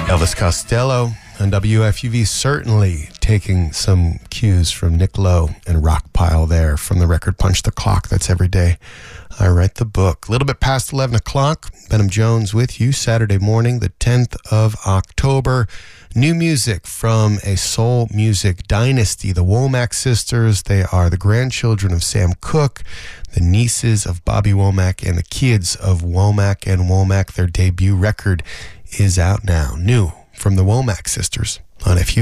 Elvis Costello on WFUV, certainly taking some cues from Nick Lowe and Rockpile there from the record Punch the Clock. That's every day I write the book. A little bit past 11 o'clock, Benham Jones with you, Saturday morning, the 10th of October. New music from a soul music dynasty, the Womack sisters. They are the grandchildren of Sam Cooke, the nieces of Bobby Womack, and the kids of Womack and Womack. Their debut record is out now, new from the Womack sisters on FU.